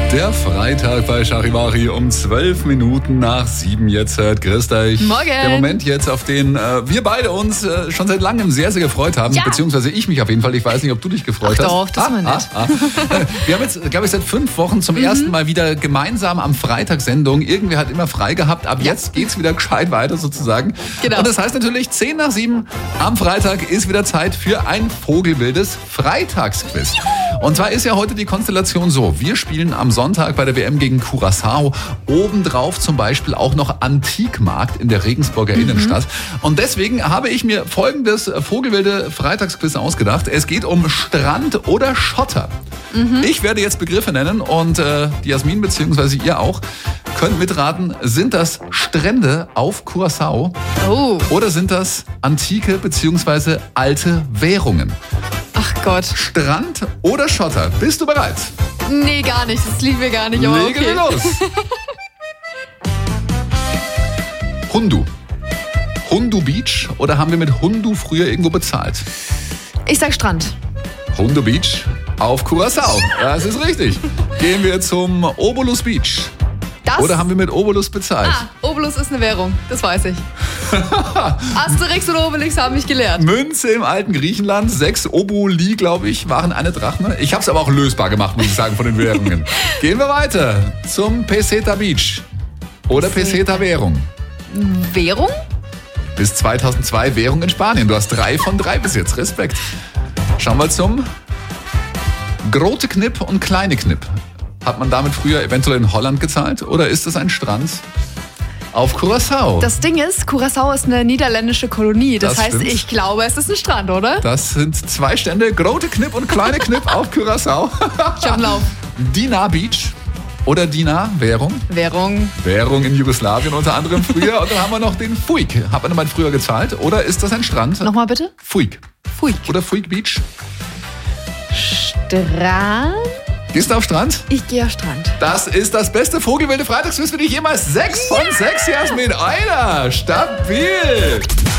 Der Freitag bei Charivari um 12 Minuten nach 7 jetzt. Grüßt euch. Morgen. Der Moment jetzt, auf den wir beide uns schon seit langem sehr, sehr gefreut haben. Ja. Beziehungsweise ich mich auf jeden Fall. Ich weiß nicht, ob du dich gefreut hast. Doch, das war nett. Wir haben jetzt, glaube ich, seit 5 Wochen zum ersten Mal wieder gemeinsam am Freitag Sendung. Irgendwer hat immer frei gehabt. Ab jetzt geht's wieder gescheit weiter sozusagen. Genau. Und das heißt natürlich, 10 nach 7 am Freitag ist wieder Zeit für ein vogelwildes Freitagsquiz. Und zwar ist ja heute die Konstellation so. Wir spielen am Sonntag bei der WM gegen Curaçao. Obendrauf zum Beispiel auch noch Antikmarkt in der Regensburger Innenstadt. Und deswegen habe ich mir folgendes vogelwilde Freitagsquiz ausgedacht. Es geht um Strand oder Schotter. Ich werde jetzt Begriffe nennen und die Jasmin bzw. ihr auch könnt mitraten, sind das Strände auf Curaçao oder sind das antike bzw. alte Währungen? Ach Gott. Strand oder Schotter? Bist du bereit? Nee, gar nicht. Das liegt mir gar nicht. Aber Legen wir okay. los. Hundu. Hundu Beach oder haben wir mit Hundu früher irgendwo bezahlt? Ich sag Strand. Hundu Beach auf Curaçao. Das ist richtig. Gehen wir zum Obolus Beach. Das? Oder haben wir mit Obolus bezahlt? Obolus ist eine Währung. Das weiß ich. Asterix und Obelix haben mich gelehrt. Münze im alten Griechenland, 6 Oboli, glaube ich, waren eine Drachme. Ich habe es aber auch lösbar gemacht, muss ich sagen, von den Währungen. Gehen wir weiter zum Peseta Beach oder Peseta Währung. Währung? Bis 2002 Währung in Spanien. Du hast 3 von 3 bis jetzt. Respekt. Schauen wir zum Grote Knipp und Kleine Knipp. Hat man damit früher eventuell in Holland gezahlt oder ist das ein Strand auf Curaçao? Das Ding ist, Curaçao ist eine niederländische Kolonie. Das heißt, stimmt. ich glaube, es ist ein Strand, oder? Das sind 2 Stände, Grote Knipp und Kleine Knipp auf Curaçao. Ich hab einen Lauf. Dinar Beach oder Dinar Währung. Währung in Jugoslawien unter anderem früher. Und dann haben wir noch den Fuik. Hat man damit früher gezahlt oder ist das ein Strand? Nochmal bitte? Fuik. Fuik. Oder Fuik Beach. Strand? Gehst du auf Strand? Ich gehe auf Strand. Das ist das beste vogelwilde Freitagsquiz für dich jemals. 6 von 6, Jasmin. Alter, stabil.